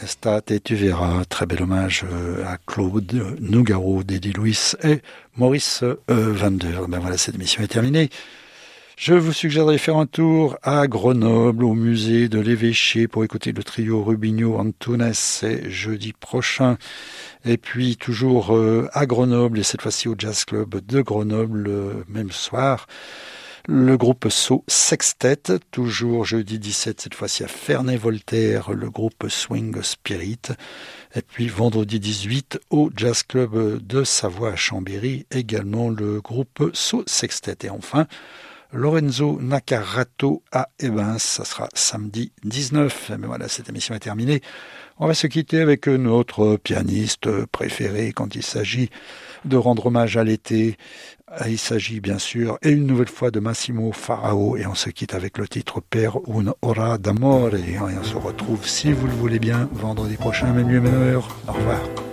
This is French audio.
Tempestate et tu verras, très bel hommage à Claude Nougaro, d'Eddie Louis et Maurice Vander. Ben voilà, cette émission est terminée. Je vous suggère d'aller faire un tour à Grenoble, au musée de l'Évêché, pour écouter le trio Rubinho-Antunes, c'est jeudi prochain. Et puis toujours à Grenoble, et cette fois-ci au Jazz Club de Grenoble, même soir, le groupe So Sextet, toujours jeudi 17, cette fois-ci à Ferney-Voltaire, le groupe Swing Spirit. Et puis vendredi 18 au Jazz Club de Savoie à Chambéry, également le groupe So Sextet. Et enfin, Lorenzo Nakarato à Evans, ça sera samedi 19. Mais voilà, cette émission est terminée. On va se quitter avec notre pianiste préféré quand il s'agit de rendre hommage à l'été. Il s'agit bien sûr, et une nouvelle fois, de Massimo Farao. Et on se quitte avec le titre Per un ora d'amore. Et on se retrouve, si vous le voulez bien, vendredi prochain, même lieu, même heure. Au revoir.